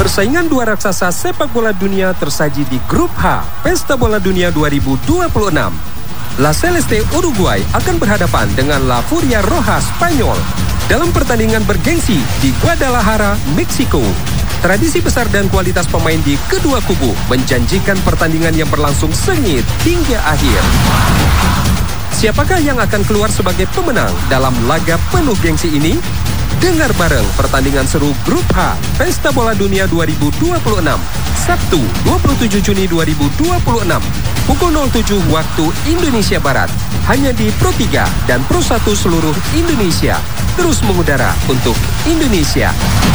Persaingan dua raksasa sepak bola dunia tersaji di Grup H, Pesta Bola Dunia 2026. La Celeste Uruguay akan berhadapan dengan La Furia Roja Spanyol dalam pertandingan bergengsi di Guadalajara, Meksiko. Tradisi besar dan kualitas pemain di kedua kubu menjanjikan pertandingan yang berlangsung sengit hingga akhir. Siapakah yang akan keluar sebagai pemenang dalam laga penuh gengsi ini? Dengar bareng pertandingan seru Grup H Pesta Bola Dunia 2026 Sabtu 27 Juni 2026 pukul 07 waktu Indonesia Barat hanya di Pro 3 dan Pro 1 seluruh Indonesia, terus mengudara untuk Indonesia.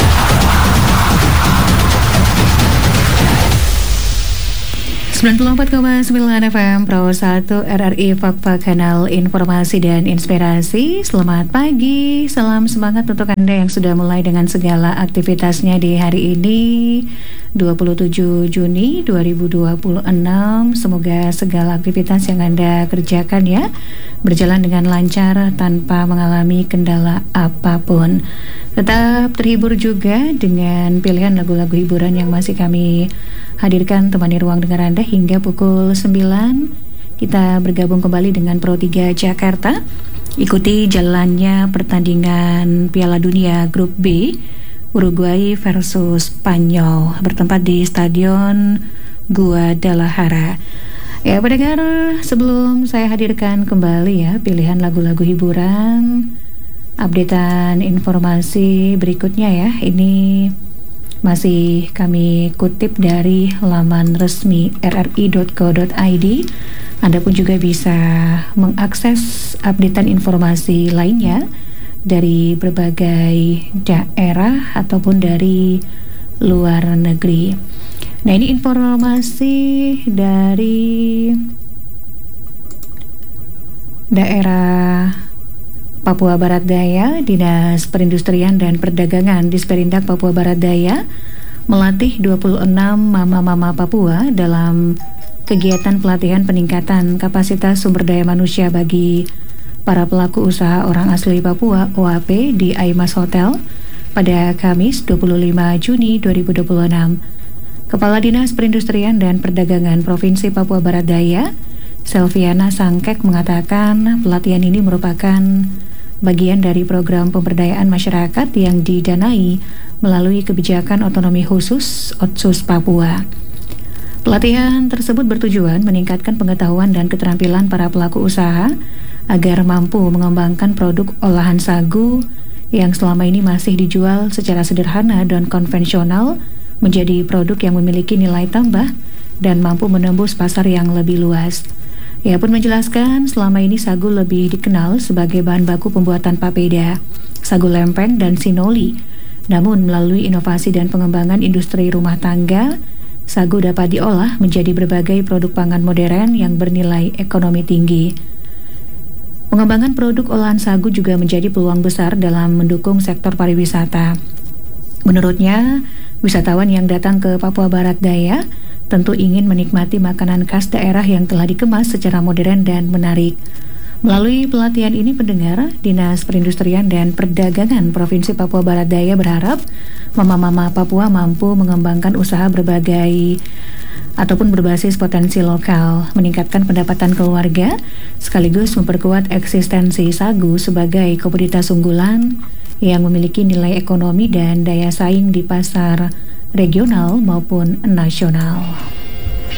...94,9 FM Pro 1 RRI Fakta Kanal Informasi dan Inspirasi. Selamat pagi, salam semangat untuk Anda yang sudah mulai dengan segala aktivitasnya di hari ini 27 Juni 2026. Semoga segala aktivitas yang Anda kerjakan ya berjalan dengan lancar tanpa mengalami kendala apapun. Tetap terhibur juga dengan pilihan lagu-lagu hiburan yang masih kami hadirkan temani ruang dengar Anda hingga pukul 9. Kita bergabung kembali dengan Pro 3 Jakarta. Ikuti jalannya pertandingan Piala Dunia Grup B Uruguay versus Spanyol bertempat di Stadion Guadalajara. Ya pendengar, sebelum saya hadirkan kembali ya pilihan lagu-lagu hiburan, updatean informasi berikutnya ya. Ini masih kami kutip dari laman resmi rri.co.id. Anda pun juga bisa mengakses updatean informasi lainnya dari berbagai daerah ataupun dari luar negeri. Nah, ini informasi dari daerah Papua Barat Daya. Dinas Perindustrian dan Perdagangan Disperindak Papua Barat Daya melatih 26 mama-mama Papua dalam kegiatan pelatihan peningkatan kapasitas sumber daya manusia bagi para pelaku usaha orang asli Papua (OAP) di Aimas Hotel pada Kamis 25 Juni 2026. Kepala Dinas Perindustrian dan Perdagangan Provinsi Papua Barat Daya, Selviana Sangkek, mengatakan pelatihan ini merupakan bagian dari program pemberdayaan masyarakat yang didanai melalui kebijakan otonomi khusus Otsus Papua. Pelatihan tersebut bertujuan meningkatkan pengetahuan dan keterampilan para pelaku usaha agar mampu mengembangkan produk olahan sagu yang selama ini masih dijual secara sederhana dan konvensional menjadi produk yang memiliki nilai tambah dan mampu menembus pasar yang lebih luas. Ia pun menjelaskan selama ini sagu lebih dikenal sebagai bahan baku pembuatan papeda, sagu lempeng, dan sinoli. Namun melalui inovasi dan pengembangan industri rumah tangga, sagu dapat diolah menjadi berbagai produk pangan modern yang bernilai ekonomi tinggi. Pengembangan produk olahan sagu juga menjadi peluang besar dalam mendukung sektor pariwisata. Menurutnya, wisatawan yang datang ke Papua Barat Daya tentu ingin menikmati makanan khas daerah yang telah dikemas secara modern dan menarik. Melalui pelatihan ini, pendengar, Dinas Perindustrian dan Perdagangan Provinsi Papua Barat Daya berharap mama-mama Papua mampu mengembangkan usaha berbagai ataupun berbasis potensi lokal, meningkatkan pendapatan keluarga, sekaligus memperkuat eksistensi sagu sebagai komoditas unggulan yang memiliki nilai ekonomi dan daya saing di pasar regional maupun nasional.